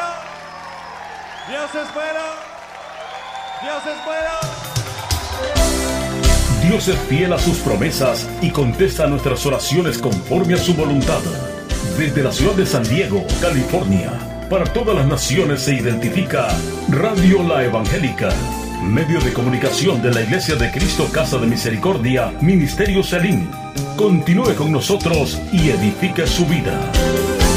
Dios es bueno. Dios es bueno. Dios es fiel a sus promesas y contesta nuestras oraciones conforme a su voluntad. Desde la ciudad de San Diego, California, para todas las naciones se identifica Radio La Evangélica, medio de comunicación de la Iglesia de Cristo Casa de Misericordia, Ministerio Selim. Continúe con nosotros y edifique su vida.